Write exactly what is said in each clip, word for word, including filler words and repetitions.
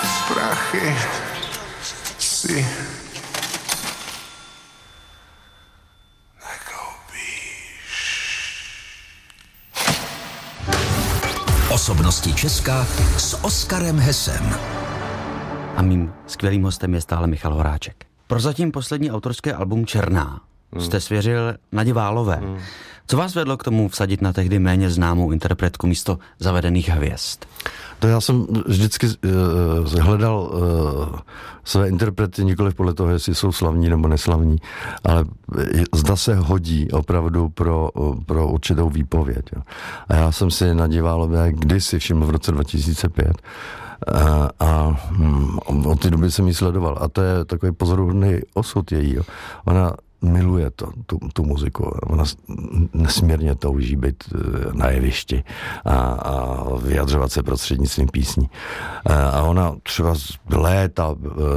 prachy si Osobnosti Česka s Oskarem Hesem. A mým skvělým hostem je stále Michal Horáček. Prozatím poslední autorské album Černá hmm. jste svěřil Nadě Válové. Hmm. Co vás vedlo k tomu vsadit na tehdy méně známou interpretku místo zavedených hvězd? To já jsem vždycky uh, hledal uh, své interprety nikoliv podle toho, jestli jsou slavní nebo neslavní, ale zda se hodí opravdu pro, pro určitou výpověď. Jo. A já jsem si Nadě Válové kdysi všiml v roce dva tisíce pět a, a hm, od té doby jsem ji sledoval. A to je takový pozoruhodný osud její. Jo. Ona miluje to, tu, tu muziku. Ona nesmírně touží být na jevišti a, a vyjadřovat se prostřednictvím písní. A, a ona třeba léta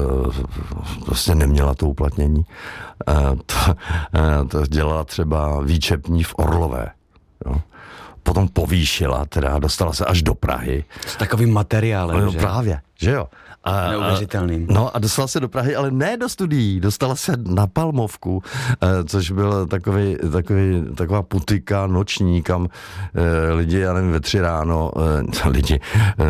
prostě neměla to uplatnění. A to, a to dělala třeba výčepní v Orlové. Jo. Potom povýšila, teda dostala se až do Prahy. S takovým materiálem, no, že? Právě, že jo. A, neuvěřitelným. A, no a dostala se do Prahy, ale ne do studií, dostala se na Palmovku, což byl takový, takový, taková putika noční, kam eh, lidi, já nevím, ve tři ráno, eh, lidi,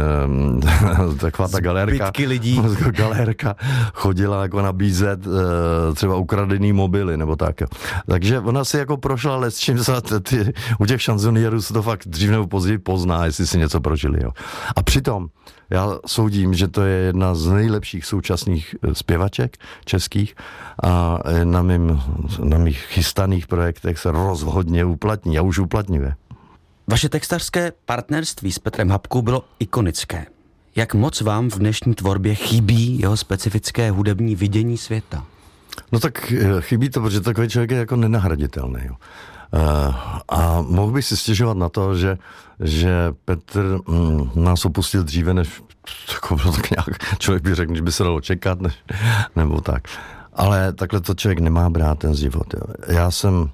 eh, taková ta galérka, zbytky lidí. galérka chodila jako nabízet eh, třeba ukradený mobily, nebo tak. Jo. Takže ona si jako prošla les, čím se ty, u těch šanzonierů se to fakt dřív nebo později pozná, jestli si něco prožili. Jo. A přitom já soudím, že to je jedna z nejlepších současných zpěvaček českých a na, mým, na mých chystaných projektech se rozhodně uplatní a už uplatňuje. Vaše textařské partnerství s Petrem Hapkou bylo ikonické. Jak moc vám v dnešní tvorbě chybí jeho specifické hudební vidění světa? No tak chybí to, protože takový člověk je jako nenahraditelný. Jo. Uh, a mohl bych si stěžovat na to, že, že Petr mm, nás opustil dříve, než tak, tak nějak člověk by řekl, že by se dalo čekat, než, nebo tak. Ale takhle to člověk nemá brát ten život. Jo. Já jsem uh,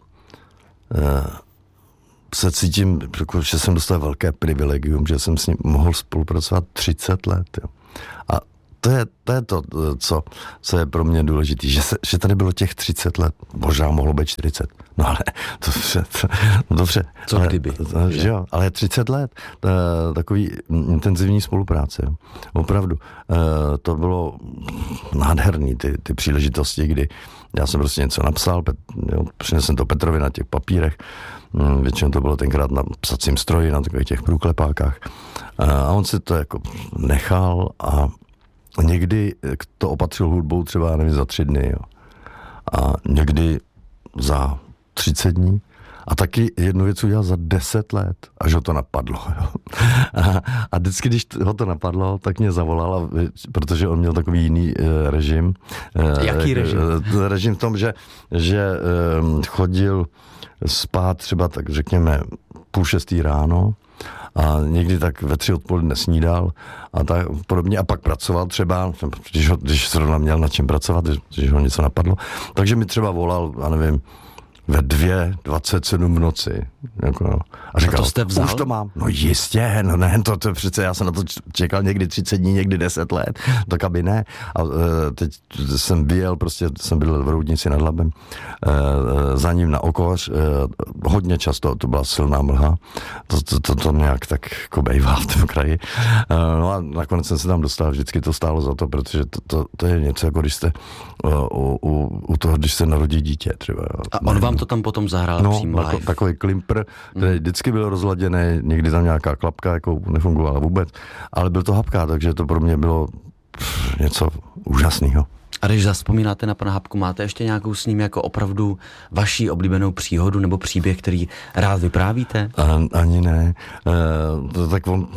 se cítím, že jsem dostal velké privilegium, že jsem s ním mohl spolupracovat třicet let. Jo. A To je, to je to, co, co je pro mě důležité, že, se, že tady bylo těch třicet let, možná mohlo být čtyřicet, no ale to, to, no dobře. Co ale, kdyby? To, že jo, ale třicet let, to, takový intenzivní spolupráce, jo. Opravdu. To bylo nádherný, ty, ty příležitosti, kdy já jsem prostě něco napsal, pet, jo, přinesl jsem to Petrovi na těch papírech, většinou to bylo tenkrát na psacím stroji, na takových těch průklepákách, a on si to jako nechal a někdy to opatřil hudbou třeba, nevím, za tři dny, jo. A někdy za třicet dní. A taky jednu věc udělal za deset let, až ho to napadlo, jo. A, a vždycky, když ho to napadlo, tak mě zavolal, protože on měl takový jiný e, režim. Jaký režim? E, režim v tom, že, že e, chodil spát třeba, tak řekněme, půl šestý ráno, a někdy tak ve tři odpoledne snídal a tak podobně a pak pracoval třeba, když, ho, když zrovna měl na čem pracovat, když, když ho něco napadlo, takže mi třeba volal, já nevím, ve dvě dvacet sedm v noci. Jako, a říkal, a to jste vzal? Už to mám. No jistě, no ne, to, to přece, já jsem na to čekal někdy třicet dní, někdy deset let, tak aby ne. A uh, teď jsem vyjel, prostě jsem byl v Roudnici nad Labem, uh, za ním na Okoř, uh, hodně často, to byla silná mlha, to, to, to, to nějak tak jako bejvá v tom kraji. Uh, no a nakonec jsem se tam dostal, vždycky to stálo za to, protože to, to, to je něco, jako když jste uh, u, u, u toho, když se narodí dítě třeba. A on vám to tam potom zahrál no, přímo live. Tako, takový klimpr, který hmm. vždycky byl rozladěný, někdy tam nějaká klapka jako nefungovala vůbec, ale byl to Hapka, takže to pro mě bylo pff, něco úžasného. A když zavzpomínáte na pana Hapku, máte ještě nějakou s ním jako opravdu vaší oblíbenou příhodu nebo příběh, který rád vyprávíte? A, ani ne. E, to, tak on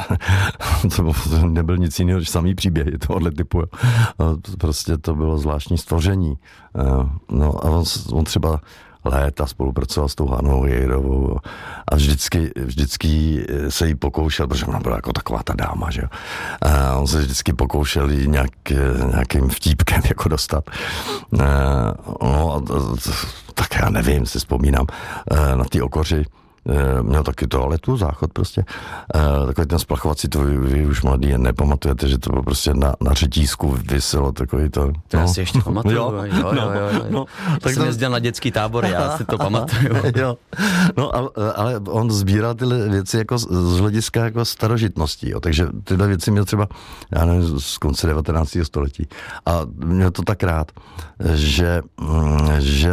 to nebyl nic jiného, než samý příběhy tohohle typu. E, prostě to bylo zvláštní stvoření. E, no a on, on třeba léta spolupracoval s tou Hanou Jejrovou a vždycky, vždycky se jí pokoušel, protože ona byla jako taková ta dáma, že jo. A on se vždycky pokoušel jí nějak, nějakým vtípkem jako dostat. No, tak já nevím, si vzpomínám na ty Okoři, měl taky toaletu, záchod prostě. Takový ten splachovací, to vy, vy už mladý nepamatujete, že to bylo prostě na, na řetízku vyselo takový to. To no. já si ještě pamatuju. Jo, jo, jo, no, jo, jo. no, tak jsem to... jezdil na dětský tábor, já si to pamatuju. Jo. No, ale, ale on sbíral tyhle věci jako z, z hlediska jako starožitností, jo. Takže tyhle věci měl třeba, já nevím, z konce devatenáctého století. A měl to tak rád, že, že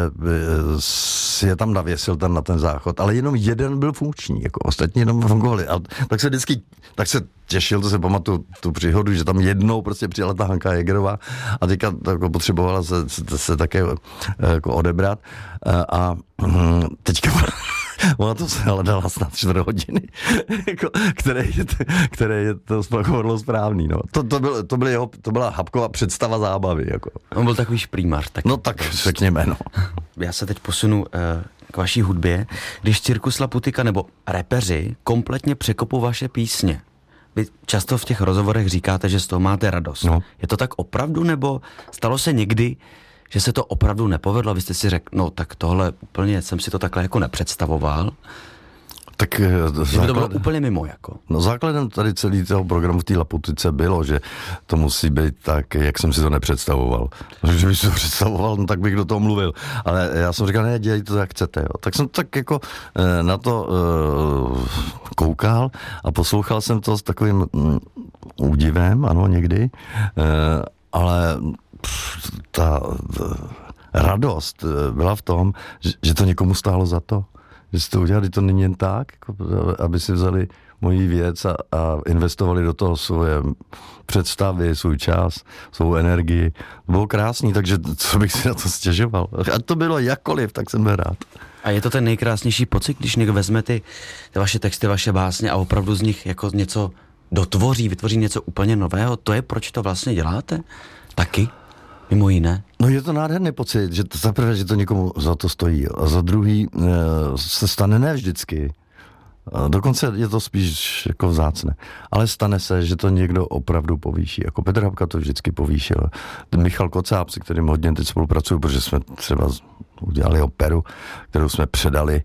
si je tam navěsil ten na ten záchod, ale jenom jeden byl funkční, jako ostatní jenom fungovali. A tak se vždycky, tak se těšil, to se pamatuju tu příhodu, že tam jednou prostě přijela ta Hanka Jägerová a teďka jako potřebovala se, se, se také jako odebrat a teďka ona to se hledala snad čtyři hodiny, jako, které, je to, které je to splakovadlo správný. No. To, to, byl, to, byl jeho, to byla Habkova představa zábavy. Jako. On byl takový šprýmař. Tak... No tak řekněme, no. Já se teď posunu uh, k vaší hudbě. Když Cirkus Laputika nebo repeři kompletně překopou vaše písně, vy často v těch rozhovorech říkáte, že z toho máte radost. No. Je to tak opravdu, nebo stalo se někdy, že se to opravdu nepovedlo? Vy jste si řekl, no tak tohle úplně jsem si to takhle jako nepředstavoval. Tak základ... to bylo úplně mimo, jako. No základem tady celý toho programu v té Laputice bylo, že to musí být tak, jak jsem si to nepředstavoval. Že bych si to představoval, no tak bych do toho mluvil. Ale já jsem říkal, ne, dělej to, jak chcete. Jo. Tak jsem tak jako na to uh, koukal a poslouchal jsem to s takovým um, údivem, ano, někdy, uh, ale pff, ta uh, radost byla v tom, že, že to někomu stálo za to. Že si to udělali, to není jen tak, jako, aby si vzali moji věc a, a investovali do toho svoje představy, svůj čas, svou energii. Bylo krásný, takže co bych si na to stěžoval. A to bylo jakkoliv, tak jsem byl rád. A je to ten nejkrásnější pocit, když někdo vezme ty, ty vaše texty, vaše básně a opravdu z nich jako něco dotvoří, vytvoří něco úplně nového? To je, proč to vlastně děláte? Taky? Mimo jiné? No je to nádherný pocit, že to, za prvé, že to někomu za to stojí a za druhý e, se stane ne vždycky. A dokonce je to spíš jako vzácné. Ale stane se, že to někdo opravdu povýší. Jako Petr Habka to vždycky povýšil. Ten Michal Kocáb, se kterým hodně teď spolupracuju, protože jsme třeba udělali operu, kterou jsme předali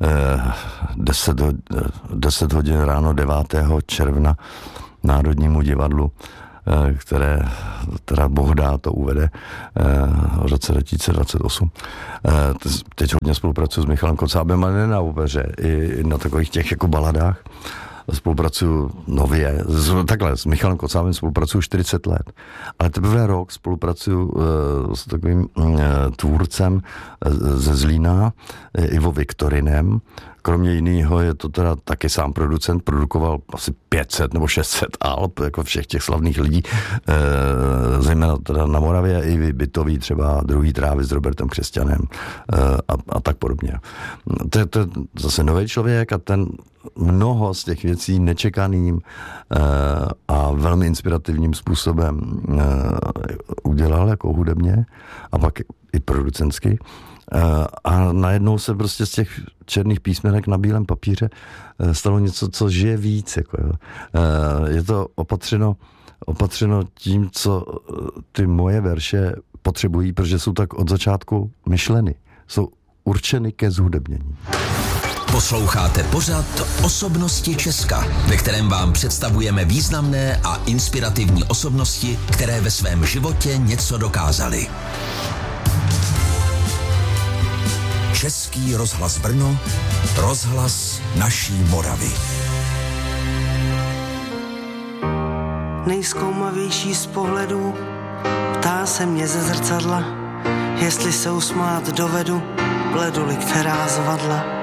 deset hodin ráno devátého června Národnímu divadlu, které teda Bohdá to uvede v roce dva tisíce dvacet osm. Teď hodně spolupracuji s Michalem Kocábem, ale ne na opeře, i na takových těch jako baladách. Spolupracuju nově, takhle, s Michalem Kocábem spolupracuju čtyřicet let, ale teprve rok spolupracuju s takovým tvůrcem ze Zlína, Ivo Viktorinem. Kromě jiného je to teda taky sám producent, produkoval asi pět set nebo šest set alb, jako všech těch slavných lidí, e, zejména teda na Moravě, i Bytový třeba Druhý trávy s Robertem Křesťanem e, a, a tak podobně. To je, to je zase nový člověk a ten mnoho z těch věcí nečekaným e, a velmi inspirativním způsobem e, udělal jako hudebně a pak i producentsky. A najednou se prostě z těch černých písmenek na bílém papíře stalo něco, co žije víc. Jako jo. Je to opatřeno, opatřeno tím, co ty moje verše potřebují, protože jsou tak od začátku myšleny. Jsou určeny ke zhudebnění. Posloucháte pořad Osobnosti Česka, ve kterém vám představujeme významné a inspirativní osobnosti, které ve svém životě něco dokázaly. Český rozhlas Brno, rozhlas naší Moravy. Nejzkoumavější z pohledů ptá se mě ze zrcadla, jestli se usmát dovedu bleduli, která zvadla.